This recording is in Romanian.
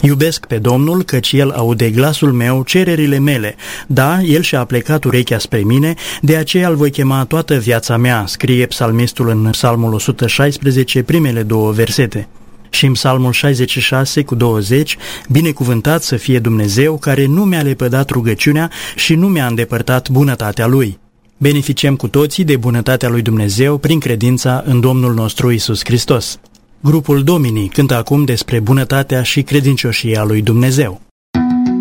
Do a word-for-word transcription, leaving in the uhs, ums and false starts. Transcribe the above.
Iubesc pe Domnul, căci El aude glasul meu, cererile mele. Da, El și-a plecat urechea spre mine, de aceea îl voi chema toată viața mea, scrie psalmistul în Psalmul o sută șaisprezece, primele două versete. Și în Psalmul șaizeci și șase cu douăzeci, binecuvântat să fie Dumnezeu care nu mi-a lepădat rugăciunea și nu mi-a îndepărtat bunătatea Lui. Beneficiem cu toții de bunătatea lui Dumnezeu prin credința în Domnul nostru Iisus Hristos. Grupul Domini cântă acum despre bunătatea și credincioșia lui Dumnezeu.